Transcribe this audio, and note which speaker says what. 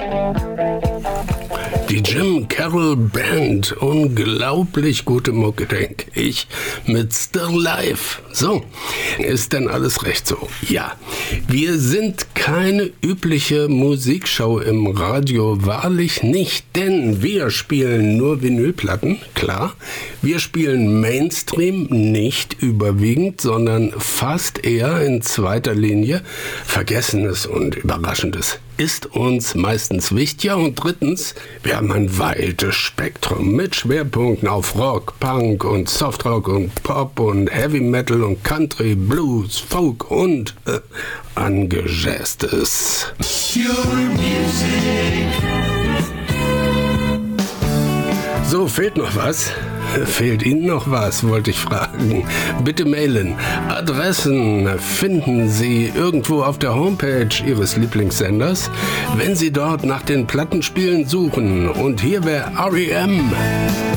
Speaker 1: Die Jim Carroll Band, unglaublich gute Mucke, denke ich, mit Still Life. So, ist denn alles recht so? Ja, wir sind keine übliche Musikshow im Radio, wahrlich nicht, denn wir spielen nur Vinylplatten, klar. Wir spielen Mainstream, nicht überwiegend, sondern fast eher in zweiter Linie. Vergessenes und Überraschendes ist uns meistens wichtiger. Und drittens, wir haben ein weites Spektrum mit Schwerpunkten auf Rock, Punk und Softrock und Pop und Heavy Metal und Country, Blues, Folk und Angejazztes. So, fehlt noch was? Fehlt Ihnen noch was, wollte ich fragen. Bitte mailen. Adressen finden Sie irgendwo auf der Homepage Ihres Lieblingssenders, wenn Sie dort nach den Plattenspielen suchen. Und hier wäre R.E.M.